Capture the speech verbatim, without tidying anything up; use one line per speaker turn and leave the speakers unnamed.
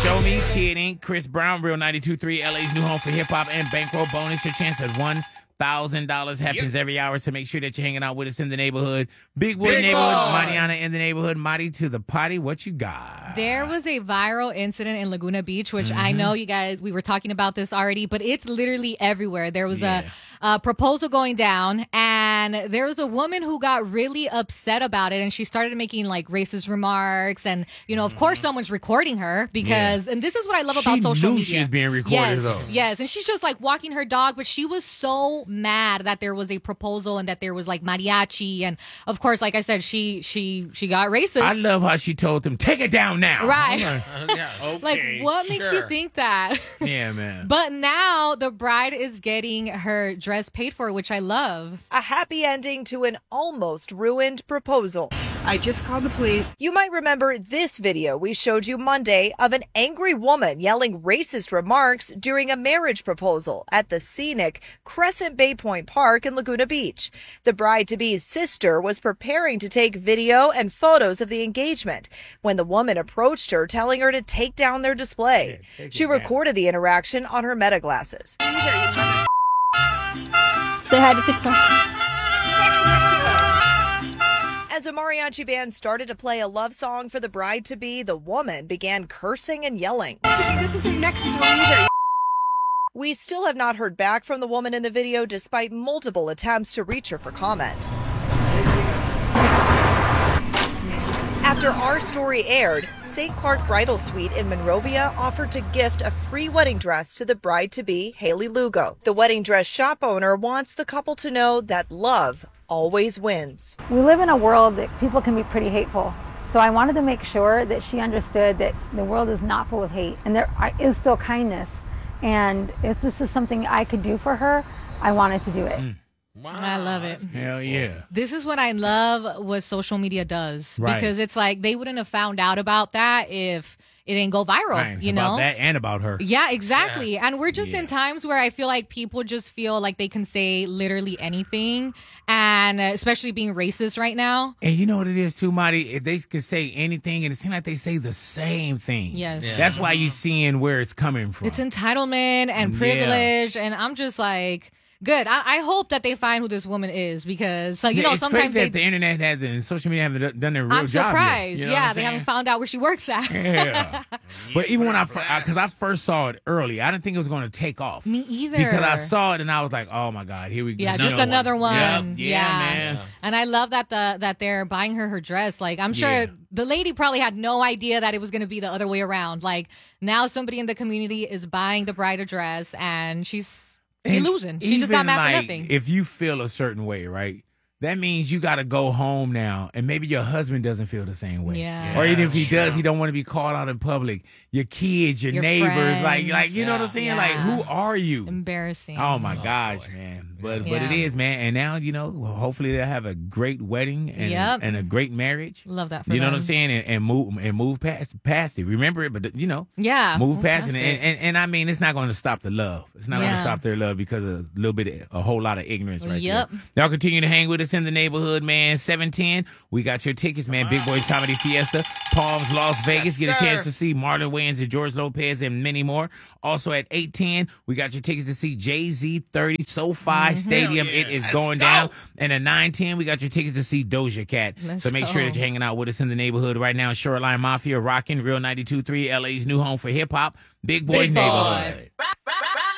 Show Me Kidding. Chris Brown, Real ninety-two point three, L A's new home for hip-hop and bankroll bonus. Your chance at one thousand dollars happens yep. every hour, so make sure that you're hanging out with us in the neighborhood. Big Boy Big neighborhood, boy. Mariana in the neighborhood. Mari to the potty. What you got?
There was a viral incident in Laguna Beach, which mm-hmm. I know you guys, we were talking about this already, but it's literally everywhere. There was yeah. a, a proposal going down, and there was a woman who got really upset about it, and she started making like racist remarks, and you know, of mm-hmm. course, someone's recording her because, yeah. and this is what I love about
she
social
knew
media.
She was being recorded,
yes,
though.
Yes, and she's just like walking her dog, but she was so mad that there was a proposal and that there was like mariachi, and of course, like I said, she she she got racist.
I love how she told them, take it down now.
Right.
Like,
uh, yeah, okay,
like, what makes
sure.
you think that?
Yeah, man.
But now the bride is getting her dress paid for, which I love.
A happy ending to an almost ruined proposal.
I just called the police.
You might remember this video we showed you Monday of an angry woman yelling racist remarks during a marriage proposal at the scenic Crescent Bay Point Park in Laguna Beach. The bride-to-be's sister was preparing to take video and photos of the engagement when the woman approached her, telling her to take down their display. Yeah, she recorded the interaction on her Meta glasses.
Say hi to TikTok.
As a mariachi band started to play a love song for the bride-to-be, the woman began cursing and yelling.
This isn't Mexico either.
We still have not heard back from the woman in the video despite multiple attempts to reach her for comment. After our story aired, Saint Clark Bridal Suite in Monrovia offered to gift a free wedding dress to the bride-to-be, Haley Lugo. The wedding dress shop owner wants the couple to know that love always wins.
We live in a world that people can be pretty hateful. So I wanted to make sure that she understood that the world is not full of hate and there is still kindness. And if this is something I could do for her, I wanted to do it.
Mm.
Wow. I love it.
Hell yeah.
This is what I love what social media does.
Right.
Because it's like they wouldn't have found out about that if it didn't go viral,
right.
you
about
know?
that and about her.
Yeah, exactly.
Yeah.
And we're just
yeah.
in times where I feel like people just feel like they can say literally anything, and especially being racist right now.
And you know what it is too, Marty? They can say anything, and it seems like they say the same thing.
Yes.
Yeah. That's why you're seeing where it's coming from.
It's entitlement and privilege, yeah. and I'm just like... Good. I, I hope that they find who this woman is because, like, you
yeah,
know,
it's
sometimes
crazy
they,
that the internet hasn't and social media haven't done their real
I'm
job.
surprised.
Yet, you know
yeah,
they
saying? haven't found out where she works at.
Yeah. But even when I, because I, I first saw it early, I didn't think it was going to take off.
Me either.
Because I saw it and I was like, oh my God, here we go.
Yeah,
another
just another one.
one. Yep.
Yeah,
yeah, man.
Yeah. And I love that the that they're buying her her dress. Like, I'm sure
yeah.
the lady probably had no idea that it was going to be the other way around. Like, now somebody in the community is buying the bride a dress and she's. She's losing. She just got mad
like,
for nothing.
If you feel a certain way, right? That means you got to go home now, and maybe your husband doesn't feel the same way.
Yeah.
Or even if he
sure.
does, he don't want to be called out in public. Your kids, your,
Your
neighbors,
friends.
like, like you
Yeah.
know what I'm saying?
Yeah.
Like, who are you?
Embarrassing.
Oh my
Oh,
gosh,
boy.
man! But
Yeah.
but it is, man. And now you know, well, hopefully they'll have a great wedding and
Yep.
and a great marriage.
Love that for
You know
them.
what I'm saying? And, and move and move past past it. Remember it, but you know,
Yeah.
move past it.
it.
And, and and I mean, it's not going to stop the love. It's not going
Yeah.
to stop their love because of a little bit, of, a whole lot of ignorance right
Yep.
there. Y'all continue to hang with us in the neighborhood, man. seven ten, we got your tickets, man. Big Boys Comedy Fiesta, Palms, Las Vegas.
Yes,
Get a
sir.
chance to see Marlon Wayans and George Lopez and many more. Also at eight ten, we got your tickets to see Jay-Z thirty SoFi Stadium.
Hell yeah.
It is
Let's
going
go.
down. And at nine ten, we got your tickets to see Doja Cat.
Let's
so make sure
go.
that you're hanging out with us in the neighborhood right now. Shoreline Mafia, rocking Real ninety-two point three, L A's new home for hip hop, Big Boys
Big Boy.
Neighborhood.
Right, right, right.